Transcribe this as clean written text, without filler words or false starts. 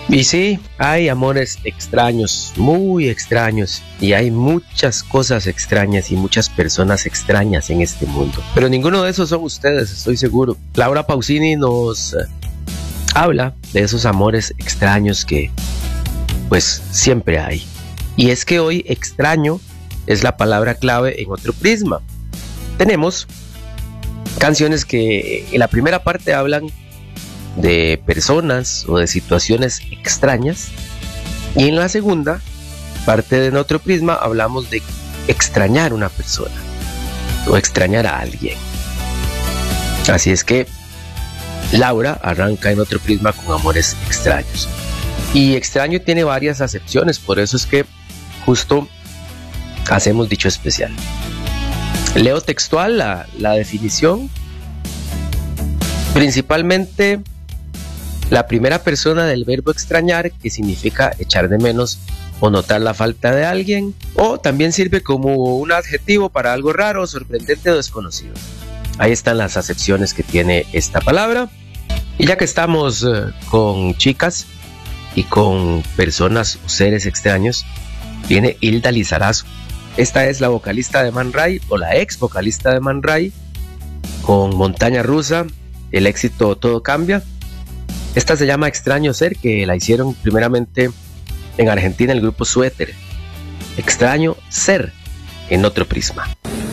Y sí, hay amores extraños, muy extraños, y hay muchas cosas extrañas y muchas personas extrañas en este mundo. Pero ninguno de esos son ustedes, estoy seguro. Laura Pausini nos habla de esos amores extraños que pues siempre hay. Y es que hoy extraño es la palabra clave en Otro Prisma. Tenemos canciones que en la primera parte hablan de personas o de situaciones extrañas, y en la segunda parte de Otro Prisma hablamos de extrañar una persona o extrañar a alguien. Así es que Laura arranca en Otro Prisma con amores extraños, y extraño tiene varias acepciones, por eso es que justo hacemos dicho especial. Leo textual la definición. Principalmente la primera persona del verbo extrañar, que significa echar de menos o notar la falta de alguien, o también sirve como un adjetivo para algo raro, sorprendente o desconocido. Ahí están las acepciones que tiene esta palabra. Y ya que estamos con chicas y con personas o seres extraños, viene Hilda Lizarazo. Esta es la vocalista de Man Ray, o la ex vocalista de Man Ray, con Montaña Rusa, el éxito Todo Cambia. Esta se llama Extraño Ser, que la hicieron primeramente en Argentina el grupo Suéter. Extraño Ser en Otro Prisma.